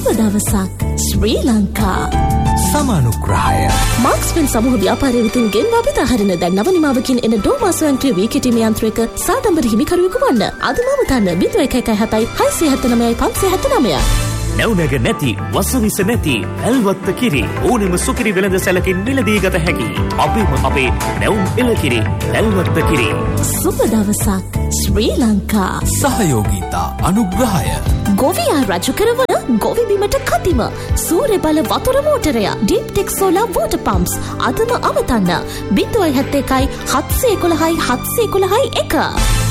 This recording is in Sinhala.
සුබ දවසක් ශ්‍රී ලංකා. සමානුග්‍රහය මාක්ස්වෙල් සමූහ ව්‍යාපාරය වෙතින් ගෙන්වා බෙදා හරින දැන් නව නිමාවකින් එන ඩෝමා ස්වයංක්‍රීය වීකිටීම යන්ත්‍රයක සාදම්බර හිමිකරුවෙකු වන්න. අදම වතන්න 0117 679 579. නැවුනග නැති වසවිස නැති ඇල්වත්ත කිරි ඕනෙම සුකිරි වෙළඳ සැලකින් මිලදී ගත හැකි අපේ නැවුම් එළකිරි ඇල්වත්ත කිරි. සුබ දවසක් ශ්‍රී ලංකා. සහයෝගීතා අනුග්‍රහය ගොවියා රජු කරවන ගොවි බිමට කතිම සූර්ය බල වතුර මෝටරය ඩීප්ටෙක් සෝලාර් වෝටර් පම්ප්ස් අදම අවතන්න 071 711 711 1.